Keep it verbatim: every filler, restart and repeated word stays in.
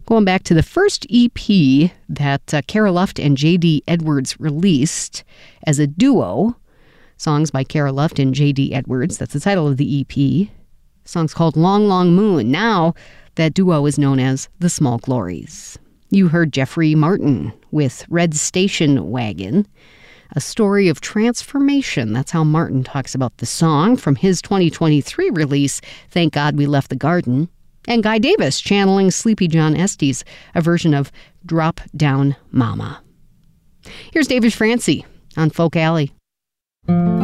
Going back to the first E P that uh, Cara Luft and J D Edwards released as a duo, songs by Cara Luft and J D Edwards. That's the title of the E P. The song's called Long, Long Moon. Now, that duo is known as the Small Glories. You heard Jeffrey Martin with Red Station Wagon, a story of transformation. That's how Martin talks about the song from his twenty twenty-three release, Thank God We Left the Garden. And Guy Davis channeling Sleepy John Estes, a version of Drop Down Mama. Here's David Francie on Folk Alley.